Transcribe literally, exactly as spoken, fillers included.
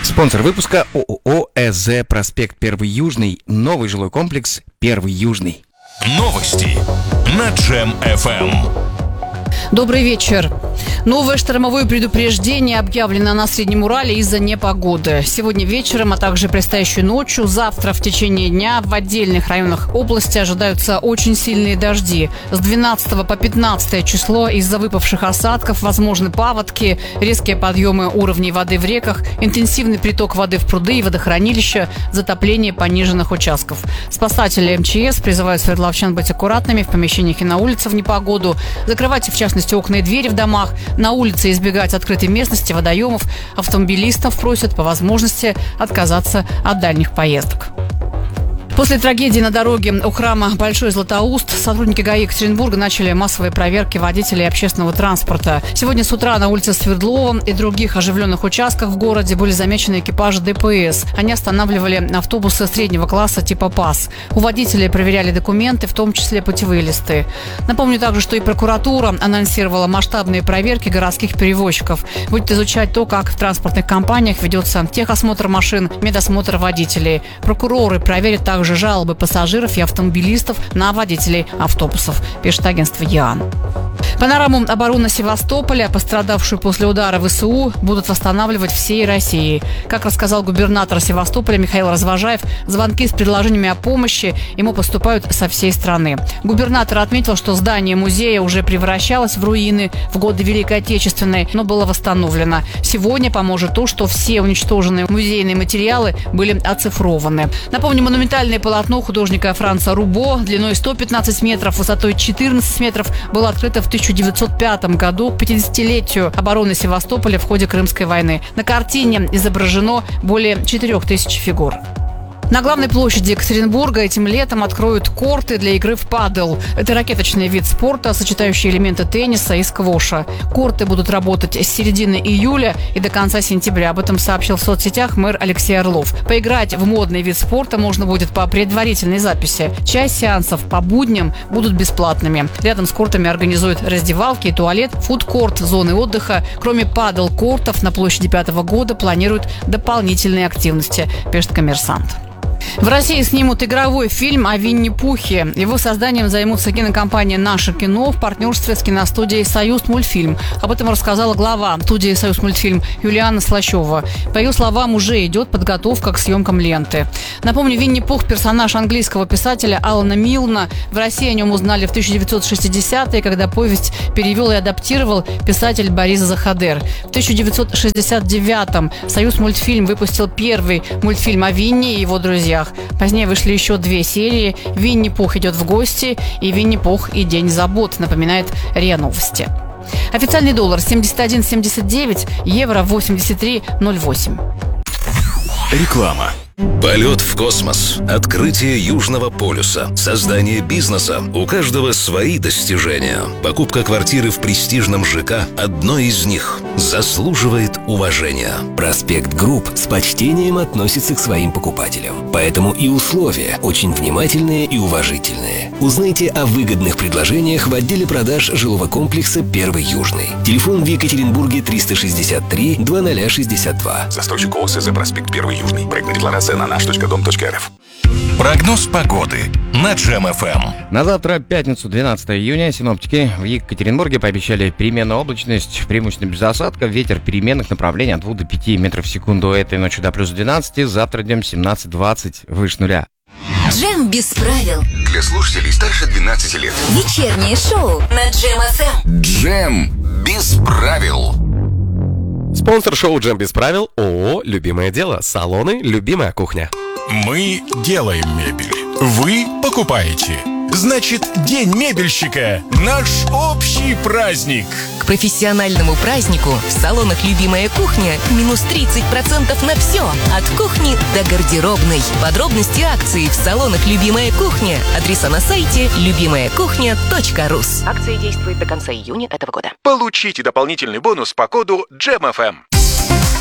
Спонсор выпуска ООО ЭЗ «Проспект Первый Южный». Новый жилой комплекс «Первый Южный». Новости на Джем эф эм. Добрый вечер. Новое штормовое предупреждение объявлено на Среднем Урале из-за непогоды. Сегодня вечером, а также предстоящей ночью, завтра в течение дня в отдельных районах области ожидаются очень сильные дожди. С двенадцатого по пятнадцатое число из-за выпавших осадков возможны паводки, резкие подъемы уровней воды в реках, интенсивный приток воды в пруды и водохранилища, затопление пониженных участков. Спасатели эм че эс призывают свердловчан быть аккуратными в помещениях и на улице в непогоду, закрывать в частности окна и двери в домах, на улице избегать открытой местности, водоемов. Автомобилистов просят по возможности отказаться от дальних поездок. После трагедии на дороге у храма Большой Златоуст сотрудники ГАИ Екатеринбурга начали массовые проверки водителей общественного транспорта. Сегодня с утра на улице Свердлова и других оживленных участках в городе были замечены экипажи дэ пэ эс. Они останавливали автобусы среднего класса типа ПАС. У водителей проверяли документы, в том числе путевые листы. Напомню также, что и прокуратура анонсировала масштабные проверки городских перевозчиков. Будет изучать то, как в транспортных компаниях ведется техосмотр машин, медосмотр водителей. Прокуроры проверят также жалобы пассажиров и автомобилистов на водителей автобусов, пишет агентство ЯН. Панораму обороны Севастополя, пострадавшую после удара вэ эс у, будут восстанавливать всей Россией. Как рассказал губернатор Севастополя Михаил Развожаев, звонки с предложениями о помощи ему поступают со всей страны. Губернатор отметил, что здание музея уже превращалось в руины в годы Великой Отечественной, но было восстановлено. Сегодня поможет то, что все уничтоженные музейные материалы были оцифрованы. Напомню, монументальное полотно художника Франца Рубо длиной сто пятнадцать метров, высотой четырнадцать метров было открыто в тысяча девятьсот пятом году к пятидесятилетию обороны Севастополя в ходе Крымской войны. На картине изображено более четырех тысяч фигур. На главной площади Екатеринбурга этим летом откроют корты для игры в падел. Это ракеточный вид спорта, сочетающий элементы тенниса и сквоша. Корты будут работать с середины июля и до конца сентября. Об этом сообщил в соцсетях мэр Алексей Орлов. Поиграть в модный вид спорта можно будет по предварительной записи. Часть сеансов по будням будут бесплатными. Рядом с кортами организуют раздевалки и туалет, фудкорт, зоны отдыха. Кроме падел-кортов на площади Пятого года планируют дополнительные активности, пишет «Коммерсант». В России снимут игровой фильм о Винни-Пухе. Его созданием займутся кинокомпания «Наше кино» в партнерстве с киностудией «Союзмультфильм». Об этом рассказала глава студии «Союзмультфильм» Юлиана Слащева. По ее словам, уже идет подготовка к съемкам ленты. Напомню, Винни-Пух – персонаж английского писателя Алана Милна. В России о нем узнали в тысяча девятьсот шестидесятые, когда повесть перевел и адаптировал писатель Борис Захадер. В тысяча девятьсот шестьдесят девятом «Союзмультфильм» выпустил первый мультфильм о Винни и его друзьях. Позднее вышли еще две серии «Винни-Пух идет в гости» и «Винни-Пух и День забот», напоминает РИА Новости. Официальный доллар семьдесят один семьдесят девять, евро восемьдесят три ноль восемь. Реклама. Полет в космос, открытие Южного полюса, создание бизнеса. У каждого свои достижения. Покупка квартиры в престижном ЖК – одно из них. Заслуживает уважения. Проспект Групп с почтением относится к своим покупателям. Поэтому и условия очень внимательные и уважительные. Узнайте о выгодных предложениях в отделе продаж жилого комплекса «Первый Южный». Телефон в Екатеринбурге триста шестьдесят три двадцать шестьдесят два. Застройщик ООО ЭЗ «Проспект Первый Южный». Проектная декларация на наш точка дом точка эр эф. Прогноз погоды на Джем эф эм. На завтра, пятницу, двенадцатого июня, синоптики в Екатеринбурге пообещали переменную облачность, преимущественно без осадков, ветер переменных направлений от двух до пяти метров в секунду. Этой ночью до плюс двенадцати, завтра днем семнадцать-двадцать, выше нуля. Джем без правил. Для слушателей старше двенадцати лет. Вечернее шоу на Джем эф эм. Джем без правил. Спонсор шоу «Джем без правил» ООО «Любимое дело». Салоны «Любимая кухня». Мы делаем мебель. Вы покупаете. Значит, День мебельщика – наш общий праздник. К профессиональному празднику в салонах «Любимая кухня» минус тридцать процентов на все. От кухни до гардеробной. Подробности акции в салонах «Любимая кухня». Адреса на сайте любимая кухня точка рус. Акция действует до конца июня этого года. Получите дополнительный бонус по коду джем эф эм.